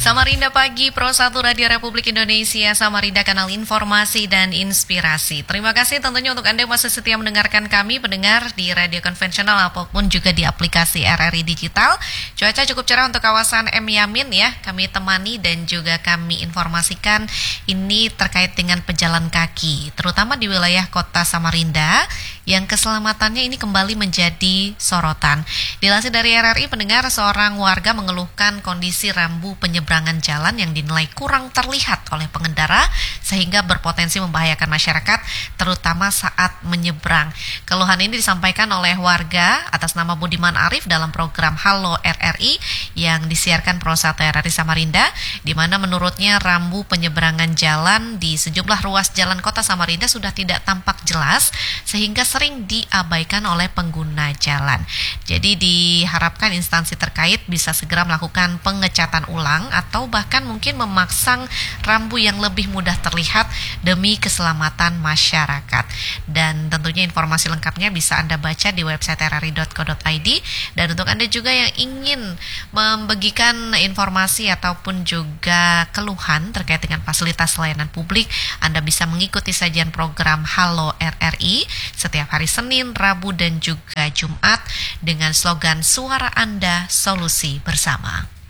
Samarinda Pagi, Pro 1 Radio Republik Indonesia, Samarinda Kanal Informasi dan Inspirasi. Terima kasih tentunya untuk Anda yang masih setia mendengarkan kami, pendengar di radio konvensional apapun juga di aplikasi RRI Digital. Cuaca cukup cerah untuk kawasan M Yamin ya, kami temani dan juga kami informasikan ini terkait dengan pejalan kaki, terutama di wilayah kota Samarinda yang keselamatannya ini kembali menjadi sorotan. Dilansir dari RRI, pendengar, seorang warga mengeluhkan kondisi rambu penyeberangan jalan yang dinilai kurang terlihat oleh pengendara sehingga berpotensi membahayakan masyarakat terutama saat menyeberang. Keluhan ini disampaikan oleh warga atas nama Budiman Arif dalam program Halo RRI yang disiarkan Pro 1 RRI Samarinda, di mana menurutnya rambu penyeberangan jalan di sejumlah ruas jalan kota Samarinda sudah tidak tampak jelas sehingga sering diabaikan oleh pengguna jalan. Jadi diharapkan instansi terkait bisa segera melakukan pengecatan ulang atau bahkan mungkin memasang rambu yang lebih mudah terlihat demi keselamatan masyarakat. Dan tentunya informasi lengkapnya bisa Anda baca di website rri.co.id. Dan untuk Anda juga yang ingin membagikan informasi ataupun juga keluhan terkait dengan fasilitas layanan publik, Anda bisa mengikuti sajian program Halo RRI setiap hari Senin, Rabu, dan juga Jumat dengan slogan Suara Anda, Solusi Bersama.